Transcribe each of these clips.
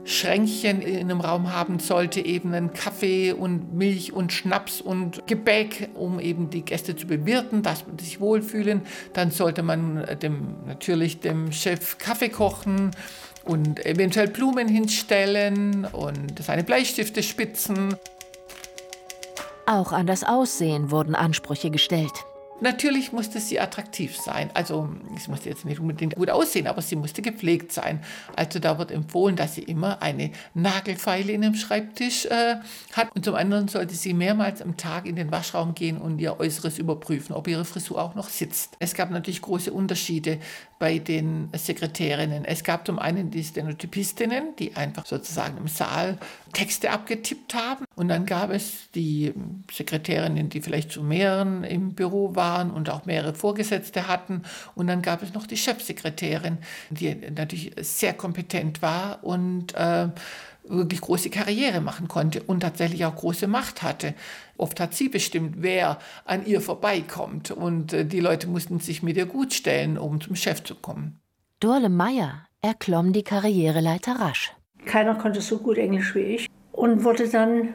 Schränkchen in einem Raum haben sollte, eben einen Kaffee und Milch und Schnaps und Gebäck, um eben die Gäste zu bewirten, dass sie sich wohlfühlen. Dann sollte man natürlich dem Chef Kaffee kochen und eventuell Blumen hinstellen und seine Bleistifte spitzen. Auch an das Aussehen wurden Ansprüche gestellt. Natürlich musste sie attraktiv sein. Also sie musste jetzt nicht unbedingt gut aussehen, aber sie musste gepflegt sein. Also da wird empfohlen, dass sie immer eine Nagelfeile in dem Schreibtisch hat. Und zum anderen sollte sie mehrmals am Tag in den Waschraum gehen und ihr Äußeres überprüfen, ob ihre Frisur auch noch sitzt. Es gab natürlich große Unterschiede bei den Sekretärinnen. Es gab zum einen die Stenotypistinnen, die einfach sozusagen im Saal Texte abgetippt haben. Und dann gab es die Sekretärinnen, die vielleicht zu mehreren im Büro waren und auch mehrere Vorgesetzte hatten. Und dann gab es noch die Chefsekretärin, die natürlich sehr kompetent war und wirklich große Karriere machen konnte und tatsächlich auch große Macht hatte. Oft hat sie bestimmt, wer an ihr vorbeikommt. Und die Leute mussten sich mit ihr gut stellen, um zum Chef zu kommen. Dorle Meyer erklomm die Karriereleiter rasch. Keiner konnte so gut Englisch wie ich und wurde dann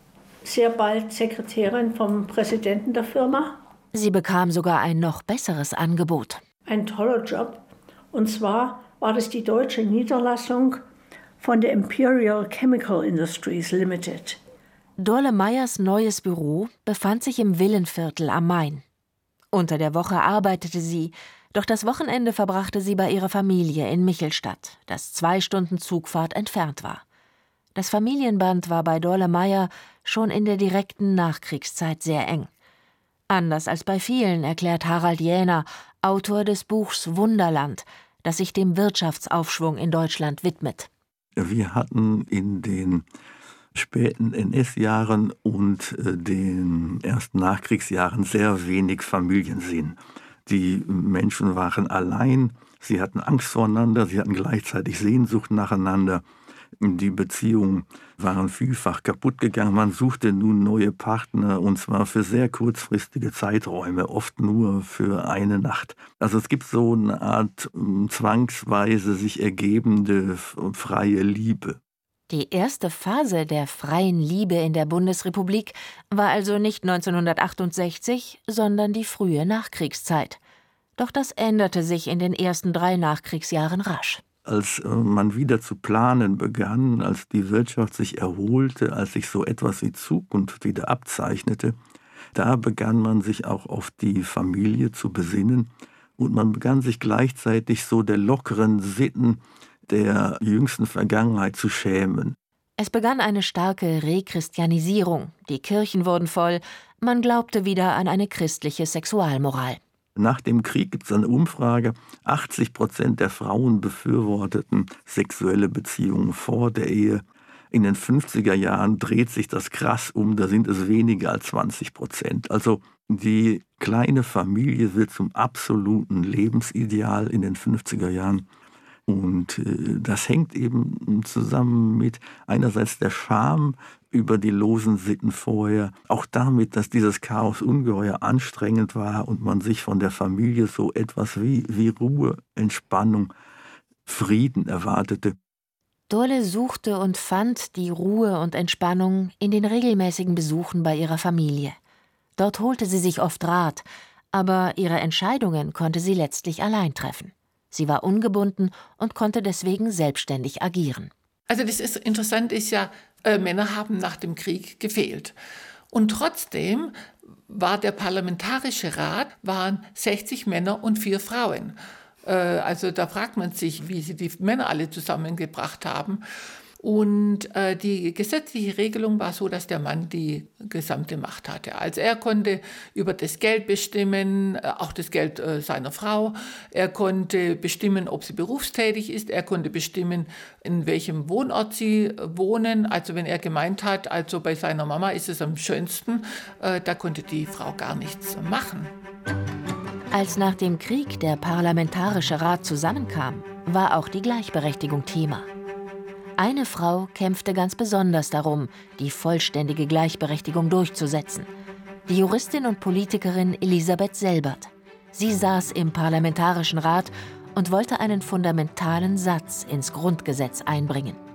sehr bald Sekretärin vom Präsidenten der Firma. Sie bekam sogar ein noch besseres Angebot. Ein toller Job. Und zwar war das die deutsche Niederlassung von der Imperial Chemical Industries Limited. Dorle Meyers neues Büro befand sich im Villenviertel am Main. Unter der Woche arbeitete sie, doch das Wochenende verbrachte sie bei ihrer Familie in Michelstadt, das 2 Stunden Zugfahrt entfernt war. Das Familienband war bei Dorle Meyer schon in der direkten Nachkriegszeit sehr eng. Anders als bei vielen, erklärt Harald Jähner, Autor des Buchs Wunderland, das sich dem Wirtschaftsaufschwung in Deutschland widmet. Wir hatten in den späten NS-Jahren und den ersten Nachkriegsjahren sehr wenig Familiensinn. Die Menschen waren allein, sie hatten Angst voreinander, sie hatten gleichzeitig Sehnsucht nacheinander. Die Beziehungen waren vielfach kaputt gegangen. Man suchte nun neue Partner, und zwar für sehr kurzfristige Zeiträume, oft nur für eine Nacht. Also es gibt so eine Art zwangsweise sich ergebende freie Liebe. Die erste Phase der freien Liebe in der Bundesrepublik war also nicht 1968, sondern die frühe Nachkriegszeit. Doch das änderte sich in den ersten 3 Nachkriegsjahren rasch. Als man wieder zu planen begann, als die Wirtschaft sich erholte, als sich so etwas wie Zukunft wieder abzeichnete, da begann man sich auch auf die Familie zu besinnen und man begann sich gleichzeitig so der lockeren Sitten der jüngsten Vergangenheit zu schämen. Es begann eine starke Rechristianisierung, die Kirchen wurden voll, man glaubte wieder an eine christliche Sexualmoral. Nach dem Krieg gibt es eine Umfrage, 80% der Frauen befürworteten sexuelle Beziehungen vor der Ehe. In den 50er Jahren dreht sich das krass um, da sind es weniger als 20%. Also die kleine Familie wird zum absoluten Lebensideal in den 50er Jahren. Und das hängt eben zusammen mit einerseits der Scham über die losen Sitten vorher, auch damit, dass dieses Chaos ungeheuer anstrengend war und man sich von der Familie so etwas wie Ruhe, Entspannung, Frieden erwartete. Dorle suchte und fand die Ruhe und Entspannung in den regelmäßigen Besuchen bei ihrer Familie. Dort holte sie sich oft Rat, aber ihre Entscheidungen konnte sie letztlich allein treffen. Sie war ungebunden und konnte deswegen selbstständig agieren. Also das ist interessant, ist ja, Männer haben nach dem Krieg gefehlt. Und trotzdem war der Parlamentarische Rat, waren 60 Männer und 4 Frauen. Also da fragt man sich, wie sie die Männer alle zusammengebracht haben. Und die gesetzliche Regelung war so, dass der Mann die gesamte Macht hatte. Also er konnte über das Geld bestimmen, auch das Geld seiner Frau. Er konnte bestimmen, ob sie berufstätig ist. Er konnte bestimmen, in welchem Wohnort sie wohnen. Also wenn er gemeint hat, also bei seiner Mama ist es am schönsten, da konnte die Frau gar nichts machen. Als nach dem Krieg der Parlamentarische Rat zusammenkam, war auch die Gleichberechtigung Thema. Eine Frau kämpfte ganz besonders darum, die vollständige Gleichberechtigung durchzusetzen. Die Juristin und Politikerin Elisabeth Selbert. Sie saß im Parlamentarischen Rat und wollte einen fundamentalen Satz ins Grundgesetz einbringen.